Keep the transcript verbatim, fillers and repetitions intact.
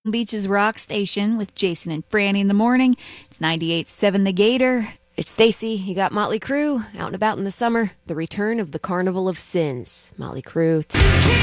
Beach's Rock Station with Jason and Franny in the morning. It's ninety-eight point seven The Gator. It's Stacy. You got Motley Crue out and about in the summer. The return of the Carnival of Sins. Motley Crue.